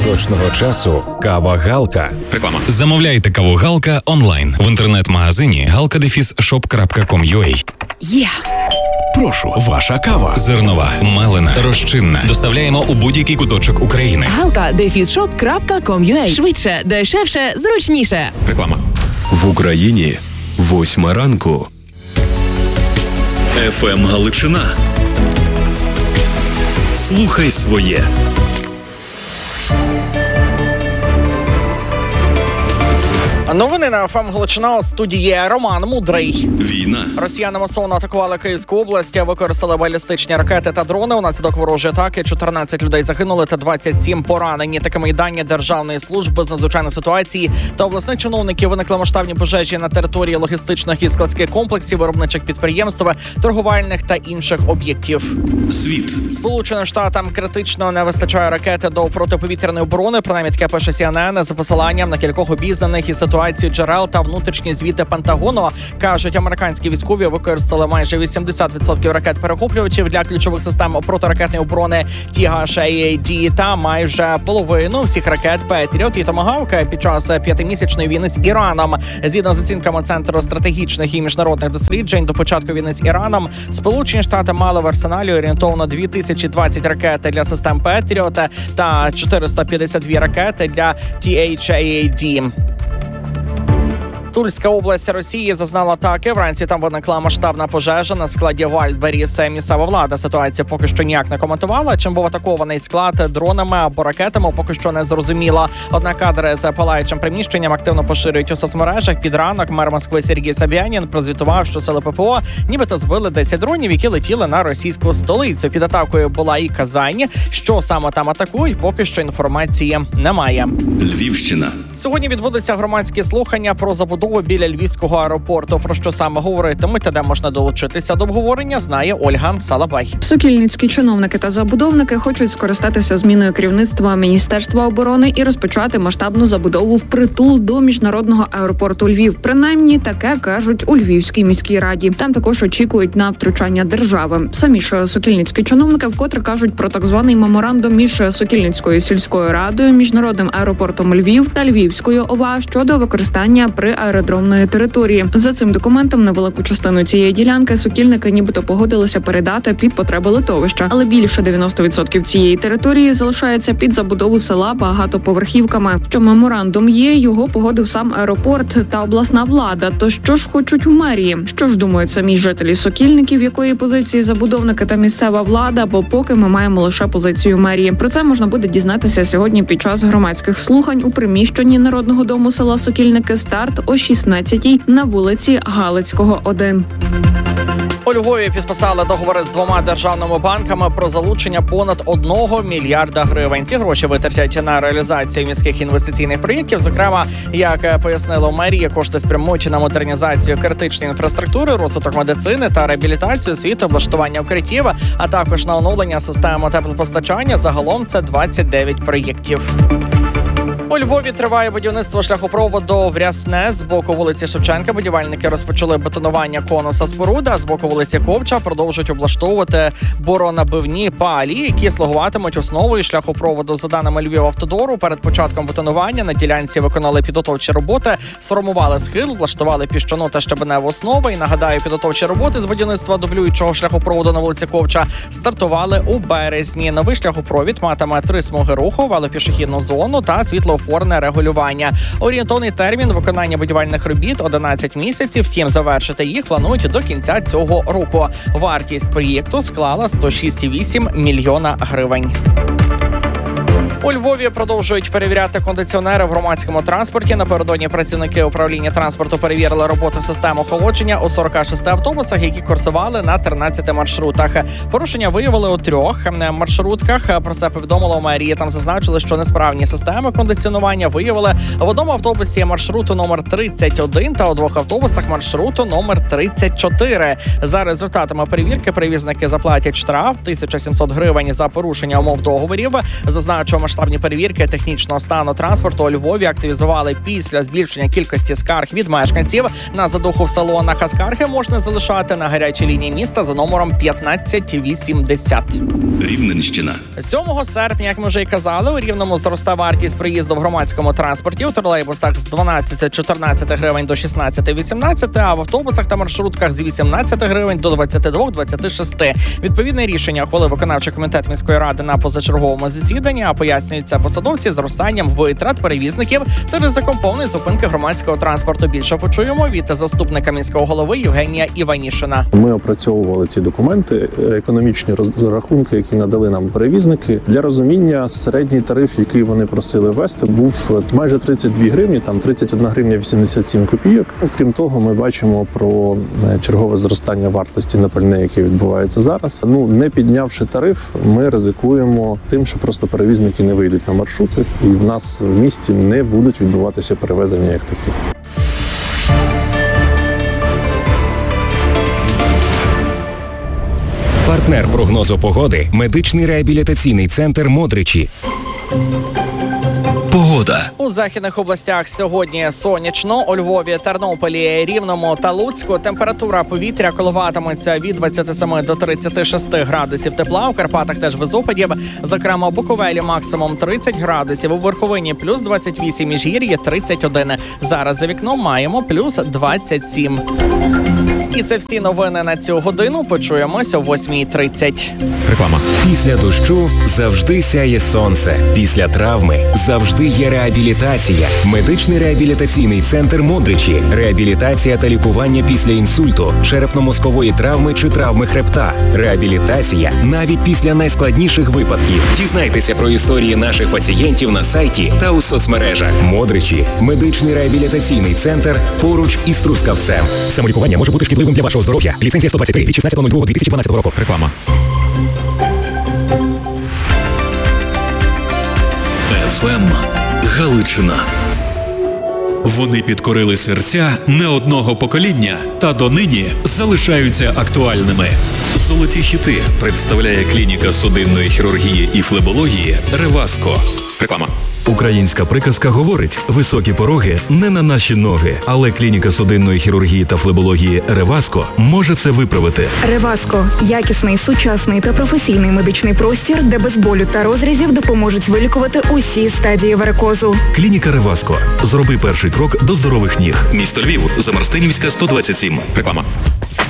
точного часу кава Галка. Реклама. Замовляйте каву Галка онлайн в інтернет-магазині galka-shop.com.ua. Є! Прошу, ваша кава. Зернова, мелена, розчинна. Доставляємо у будь-який куточок України. galka-shop.com.ua. Швидше, дешевше, зручніше. Реклама. В Україні 8 ранку. ФМ Галичина. Слухай своє. Новини на ФМ Галичина. У студії Роман Мудрий. Війна. Росіяни масово атакували Київську область, використали балістичні ракети та дрони. Унаслідок ворожої атаки 14 людей загинули та 27 поранені. Такими й дані Державної служби з надзвичайних ситуацій та обласних чиновників. Виникли масштабні пожежі на території логістичних і складських комплексів, виробничих підприємств, торговельних та інших об'єктів. Світ. Сполученим Штатам критично не вистачає ракети до протиповітряної оборони. Принаймні таке пише CNN за посиланням на кількох обізнаних і ситуацію джерел та внутрішні звіти Пентагону. Кажуть, американські військові використали майже 80% ракет-перехоплювачів для ключових систем протиракетної оборони THAAD та майже половину всіх ракет Петріот і Томагавк під час 5-місячної війни з Іраном. Згідно з оцінками Центру стратегічних і міжнародних досліджень, до початку війни з Іраном Сполучені Штати мали в арсеналі орієнтовно 2020 ракет для систем Петріот та 452 ракети для THAAD. Тульська область Росії зазнала атаки. Вранці там виникла масштабна пожежа на складі Вальдберріс. Місцева влада ситуацію поки що ніяк не коментувала. Чим був атакований склад дронами або ракетами, поки що не зрозуміло. Однак кадри з палаючим приміщенням активно поширюють у соцмережах. Під ранок мер Москви Сергій Собянін прозвітував, що сили ППО нібито збили 10 дронів, які летіли на російську столицю. Під атакою була і Казань. Що саме там атакують, поки що інформації немає. Львівщина. Сьогодні відбудуться громадські слухання про забудову біля Львівського аеропорту. Про що саме говоритимуть та де можна долучитися до обговорення, знає Ольга Салабай. Сокільницькі чиновники та забудовники хочуть скористатися зміною керівництва Міністерства оборони і розпочати масштабну забудову впритул до міжнародного аеропорту Львів. Принаймні, таке кажуть у Львівській міській раді. Там також очікують на втручання держави. Самі ж сокільницькі чиновники вкотре кажуть про так званий меморандум між Сокільницькою сільською радою, міжнародним аеропортом Львів та Львівською ОВА щодо використання при аеродромної території. За цим документом невелику частину цієї ділянки сокільники нібито погодилися передати під потреби литовища, але більше 90% цієї території залишається під забудову села багатоповерхівками. Що меморандум є, його погодив сам аеропорт та обласна влада. То що ж хочуть у мерії? Що ж думають самі жителі Сокільників, якої позиції забудовники та місцева влада, бо поки ми маємо лише позицію мерії. Про це можна буде дізнатися сьогодні під час громадських слухань у приміщенні Народного дому села Сокільники. Старт о 16-й на вулиці Галицького, 1. У Львові підписали договори з 2 державними банками про залучення понад 1 мільярда гривень. Ці гроші витратять на реалізацію міських інвестиційних проєктів. Зокрема, як пояснили у мерії, кошти спрямують на модернізацію критичної інфраструктури, розвиток медицини та реабілітацію освіти, облаштування укриттів, а також на оновлення системи теплопостачання. Загалом це 29 проєктів. У Львові триває будівництво шляхопроводу в Рясне. З боку вулиці Шевченка будівельники розпочали бетонування конуса споруди, а з боку вулиці Ковча продовжують облаштовувати буронабивні палі, які слугуватимуть основою шляхопроводу. За даними Львівавтодору, перед початком бетонування на ділянці виконали підготовчі роботи, сформували схил, влаштували піщану та щебеневу основу. І нагадаю, підготовчі роботи з будівництва дублюючого шляхопроводу на вулиці Ковча стартували у березні. Новий шляхопровід матиме 3 смуги руху, велопішохідну зону та світлофорне регулювання. Орієнтовний термін виконання будівельних робіт – 11 місяців. Втім, завершити їх планують до кінця цього року. Вартість проєкту склала 106,8 мільйона гривень. У Львові продовжують перевіряти кондиціонери в громадському транспорті. Напередодні працівники управління транспорту перевірили роботу систем охолодження у 46 автобусах, які курсували на 13 маршрутах. Порушення виявили у 3 маршрутках. Про це повідомила мерія. Там зазначили, що несправні системи кондиціонування виявили в одному автобусі маршруту номер 31 та у 2 автобусах маршруту номер 34. За результатами перевірки перевізники заплатять штраф 1700 гривень за порушення умов договорів. Зазначимо, масштабні перевірки технічного стану транспорту у Львові активізували після збільшення кількості скарг від мешканців на задуху в салонах, а скарги можна залишати на гарячій лінії міста за номером 1580. Рівненщина. 7 серпня, як ми вже й казали, у Рівному зросте вартість проїзду в громадському транспорті у тролейбусах з 12-14 гривень до 16-18, а в автобусах та маршрутках з 18 гривень до 22-26. Відповідне рішення ухвалив виконавчий комітет міської ради на позачерговому засіданні, а пояснюється посадовці зростанням витрат перевізників та ризиком повної зупинки громадського транспорту. Більше почуємо від заступника міського голови Євгенія Іванішина. Ми опрацьовували ці документи, економічні розрахунки, які надали нам перевізники. Для розуміння, середній тариф, який вони просили ввести, був майже 32 гривні, там 31 гривня 87 копійок. Крім того, ми бачимо про чергове зростання вартості на пальне, яке відбувається зараз. Не піднявши тариф, ми ризикуємо тим, що просто перевізники не вийдуть на маршрути, і в нас в місті не будуть відбуватися перевезення як такі. Партнер прогнозу погоди – медичний реабілітаційний центр «Модричі». Погода. У західних областях сьогодні сонячно. У Львові, Тернополі, Рівному та Луцьку температура повітря коливатиметься від 27 до 36 градусів тепла. У Карпатах теж без опадів. Зокрема, у Буковелі максимум 30 градусів. У Верховині плюс 28, Міжгір'ї 31. Зараз за вікном маємо плюс 27. І це всі новини на цю годину. Почуємося о 8:30. Реклама. Після дощу завжди сяє сонце. Після травми завжди є реабілітація. Медичний реабілітаційний центр «Модричі». Реабілітація та лікування після інсульту, черепно-мозкової травми чи травми хребта. Реабілітація навіть після найскладніших випадків. Дізнайтеся про історії наших пацієнтів на сайті та у соцмережах. «Модричі» – медичний реабілітаційний центр поруч із Трускавцем. Самолікування може бути шкідливим для вашого здоров'я. Ліцензія 123 від 16.02.2012 року. Реклама. ФМ Галичина. Вони підкорили серця не одного покоління та донині залишаються актуальними. Золоті хіти представляє клініка судинної хірургії і флебології «Реваско». Реклама. Українська приказка говорить: високі пороги не на наші ноги, але клініка судинної хірургії та флебології «Реваско» може це виправити. «Реваско» – якісний, сучасний та професійний медичний простір, де без болю та розрізів допоможуть вилікувати усі стадії варикозу. Клініка «Реваско». Зроби перший крок до здорових ніг. Місто Львів, Замарстинівська, 127. Реклама.